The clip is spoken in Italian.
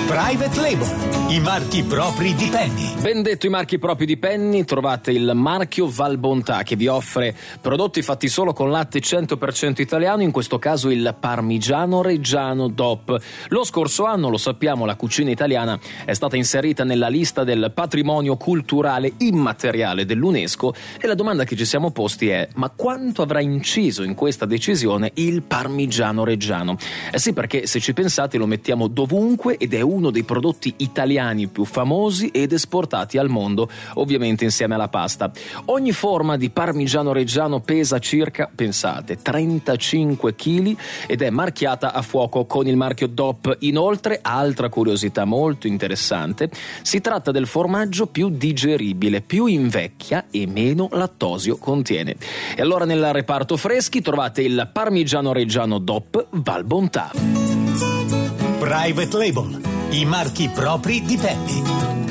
Private Label, i marchi propri di Penny. Ben detto, i marchi propri di Penny. Trovate il marchio Valbontà, che vi offre prodotti fatti solo con latte 100% italiano, in questo caso il Parmigiano Reggiano DOP. Lo scorso anno, lo sappiamo, la cucina italiana è stata inserita nella lista del patrimonio culturale immateriale dell'UNESCO, e la domanda che ci siamo posti è: ma quanto avrà inciso in questa decisione il Parmigiano Reggiano? Sì, perché se ci pensate lo mettiamo dovunque ed è uno dei prodotti italiani più famosi ed esportati al mondo, ovviamente insieme alla pasta. Ogni forma di Parmigiano Reggiano pesa circa, pensate, 35 kg ed è marchiata a fuoco con il marchio DOP. Inoltre, altra curiosità molto interessante, si tratta del formaggio più digeribile, più invecchia e meno lattosio contiene. E allora nel reparto freschi trovate il Parmigiano Reggiano DOP Valbontà. Private Label, i marchi propri di Penny.